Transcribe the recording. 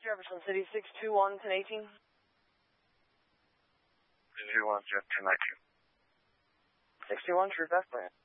Jefferson City, 621, 1018. 621, Jeff, 1019. 621, true fast plan.